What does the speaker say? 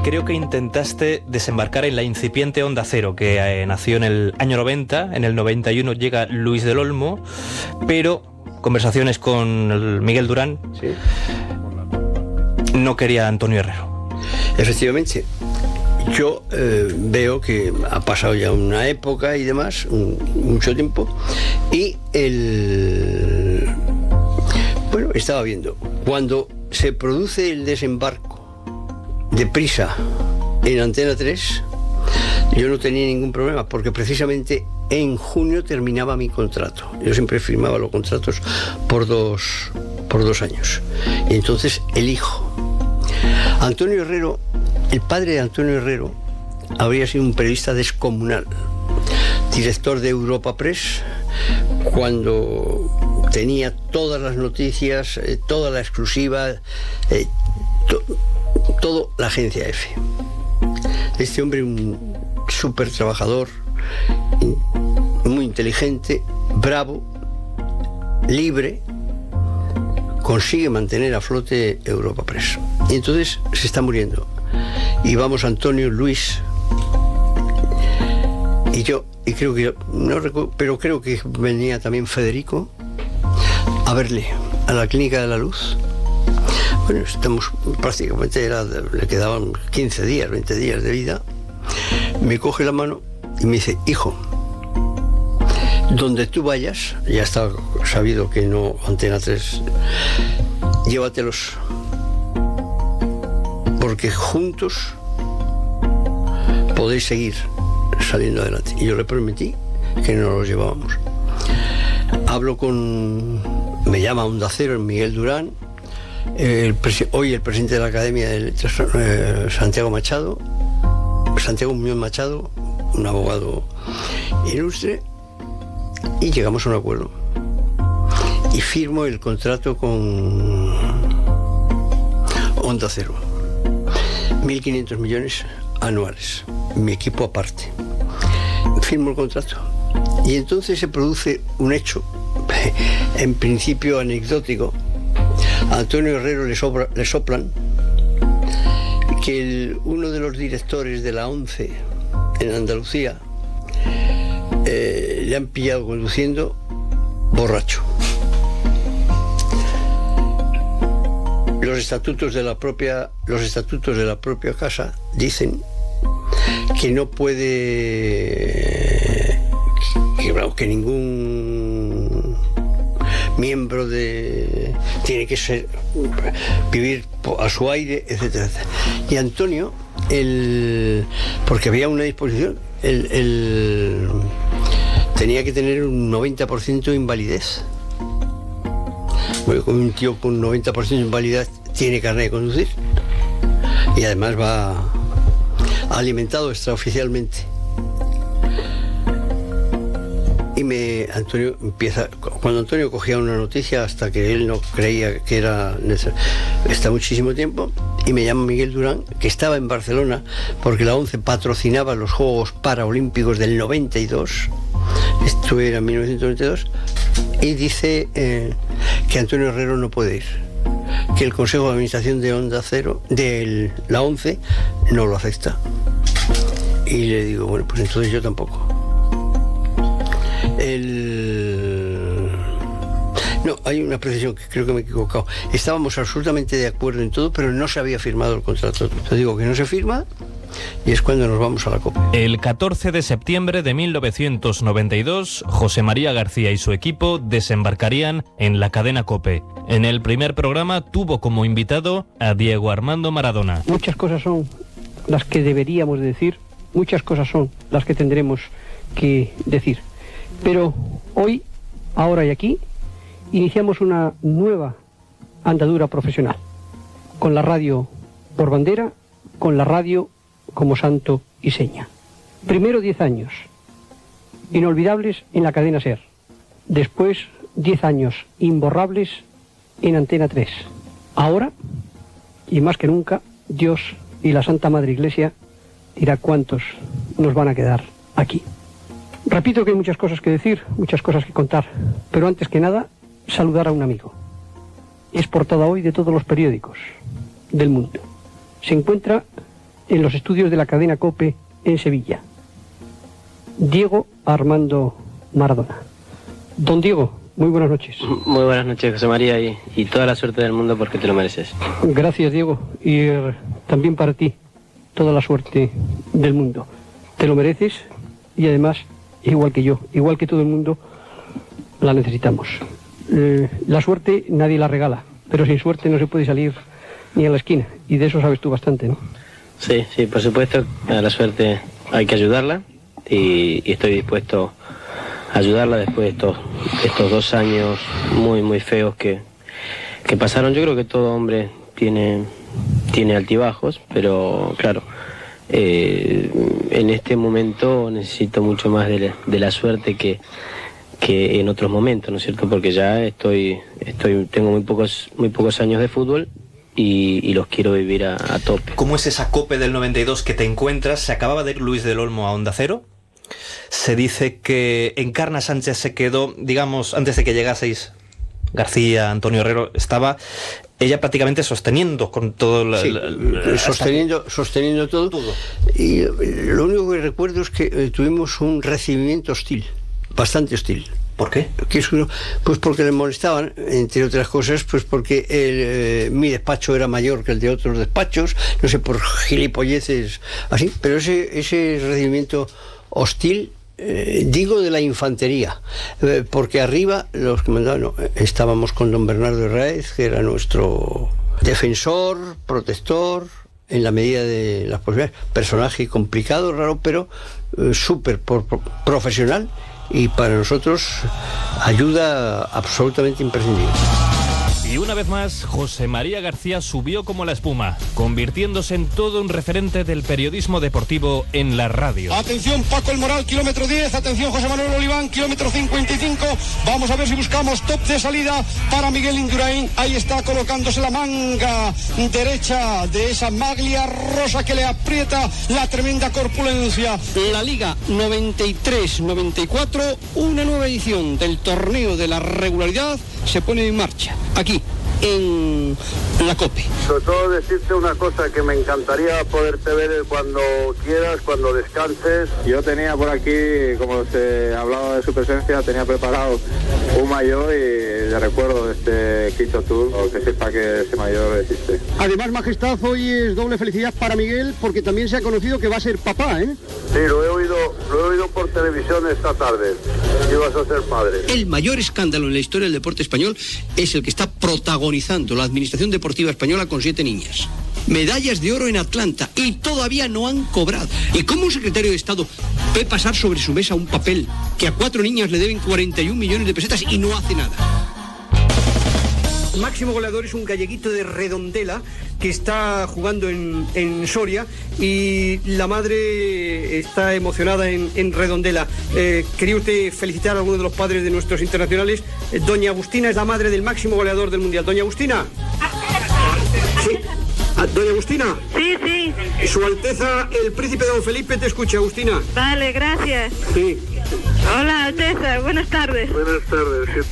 creo que intentaste desembarcar en la incipiente Onda Cero, que nació en el año 90, en el 91 llega Luis del Olmo, pero conversaciones con Miguel Durán, sí, no quería Antonio Herrero. Efectivamente. Yo veo que ha pasado ya una época y demás, mucho tiempo, y bueno, estaba viendo, cuando se produce el desembarco de Prisa en Antena 3, yo no tenía ningún problema, porque precisamente en junio terminaba mi contrato. Yo siempre firmaba los contratos por dos años. Y entonces elijo. Antonio Herrero, el padre de Antonio Herrero, habría sido un periodista descomunal, director de Europa Press, cuando tenía todas las noticias, toda la exclusiva, todo la agencia F. Este hombre, un súper trabajador, muy inteligente, bravo, libre, consigue mantener a flote Europa Press. Y entonces se está muriendo. Y vamos Antonio, Luis y yo, y creo que no recuerdo, pero creo que venía también Federico a verle a la Clínica de la Luz. Bueno, estamos prácticamente, le quedaban 15 días, 20 días de vida. Me coge la mano y me dice: hijo, donde tú vayas, ya está sabido que no Antena 3, llévatelos, porque juntos podéis seguir saliendo adelante. Y yo le prometí que no los llevábamos. Me llama Onda Cero, Miguel Durán, hoy el presidente de la Academia de Letras, Santiago Muñoz Machado, un abogado ilustre, y llegamos a un acuerdo. Y firmo el contrato con Onda Cero. 1.500 millones anuales, mi equipo aparte. Firmo el contrato. Y entonces se produce un hecho, en principio anecdótico. A Antonio Herrero le soplan que uno de los directores de la ONCE en Andalucía le han pillado conduciendo borracho. Los estatutos de la propia casa dicen que no puede, que ningún miembro tiene que vivir a su aire, etcétera, etcétera. Y Antonio, porque había una disposición, tenía que tener un 90% de invalidez. Bueno, un tío con 90% de invalidez tiene carnet de conducir y además va alimentado extraoficialmente. Y cuando Antonio cogía una noticia, hasta que él no creía que era necesario, está muchísimo tiempo, y me llama Miguel Durán, que estaba en Barcelona porque la ONCE patrocinaba los Juegos Paralímpicos del 92, esto era en 1992, y dice que Antonio Herrero no puede ir, que el Consejo de Administración de Onda Cero, de la ONCE, no lo acepta. Y le digo, bueno, pues entonces yo tampoco. No, hay una precisión que creo que me he equivocado. Estábamos absolutamente de acuerdo en todo, pero no se había firmado el contrato. Te digo que no se firma y es cuando nos vamos a la COPE. El 14 de septiembre de 1992, José María García y su equipo desembarcarían en la cadena COPE. En el primer programa tuvo como invitado a Diego Armando Maradona. Muchas cosas son las que deberíamos decir, muchas cosas son las que tendremos que decir. Pero hoy, ahora y aquí, iniciamos una nueva andadura profesional, con la radio por bandera, con la radio como santo y seña. Primero 10 años inolvidables en la cadena SER, después 10 años imborrables en Antena 3. Ahora, y más que nunca, Dios y la Santa Madre Iglesia dirá cuántos nos van a quedar aquí. Repito que hay muchas cosas que decir, muchas cosas que contar, pero antes que nada, saludar a un amigo. Es portada hoy de todos los periódicos del mundo. Se encuentra en los estudios de la cadena COPE en Sevilla. Diego Armando Maradona. Don Diego, muy buenas noches. Muy buenas noches, José María, y toda la suerte del mundo porque te lo mereces. Gracias, Diego, y también para ti, toda la suerte del mundo. Te lo mereces y además, igual que yo, igual que todo el mundo, la necesitamos. La suerte nadie la regala, pero sin suerte no se puede salir ni a la esquina, y de eso sabes tú bastante, ¿no? Sí, por supuesto, a la suerte hay que ayudarla y estoy dispuesto a ayudarla después de estos 2 años muy feos que pasaron. Yo creo que todo hombre tiene altibajos, pero claro, en este momento necesito mucho más de la suerte que en otros momentos, ¿no es cierto? Porque ya tengo muy pocos años de fútbol y los quiero vivir a tope. ¿Cómo es esa COPE del 92 que te encuentras? Se acababa de ir Luis del Olmo a Onda Cero. Se dice que Encarna Sánchez se quedó, digamos, antes de que llegaseis García, Antonio Herrero, estaba ella prácticamente sosteniendo con todo sosteniendo todo. Y lo único que recuerdo es que tuvimos un recibimiento hostil, bastante hostil. ¿Por qué? Pues porque le molestaban, entre otras cosas, pues porque mi despacho era mayor que el de otros despachos, no sé, por gilipolleces así, pero ese recibimiento hostil, digo de la infantería, porque arriba los que mandaban, estábamos con don Bernardo Herráez, que era nuestro defensor, protector, en la medida de las posibilidades, personaje complicado, raro, pero súper profesional, y para nosotros ayuda absolutamente imprescindible. Y una vez más, José María García subió como la espuma, convirtiéndose en todo un referente del periodismo deportivo en la radio. Atención, Paco El Moral, kilómetro 10, atención, José Manuel Oliván, kilómetro 55, vamos a ver si buscamos top de salida para Miguel Indurain. Ahí está colocándose la manga derecha de esa maglia rosa que le aprieta la tremenda corpulencia. La Liga 93-94, una nueva edición del torneo de la regularidad se pone en marcha, aquí, en la COPE. Sobre todo decirte una cosa, que me encantaría poderte ver cuando quieras, cuando descanses. Yo tenía por aquí, como se hablaba de su presencia, tenía preparado un maillot y de recuerdo de este quinto tour, o que sepa que ese maillot existe. Además, Majestad, hoy es doble felicidad para Miguel, porque también se ha conocido que va a ser papá, ¿eh? Sí, lo he oído por televisión esta tarde. Ibas a ser padre. El mayor escándalo en la historia del deporte español es el que está protagonizando la Administración Deportiva Española con 7 niñas. Medallas de oro en Atlanta y todavía no han cobrado. ¿Y cómo un secretario de Estado puede pasar sobre su mesa un papel que a 4 niñas le deben 41 millones de pesetas y no hace nada? El máximo goleador es un galleguito de Redondela que está jugando en Soria, y la madre está emocionada en Redondela. ¿Quería usted felicitar a alguno de los padres de nuestros internacionales? Doña Agustina es la madre del máximo goleador del Mundial. Doña Agustina. ¿Sí? Doña Agustina. Sí. Su Alteza el Príncipe Don Felipe te escucha, Agustina. Vale, gracias. Sí. Hola, Alteza, buenas tardes. Buenas tardes.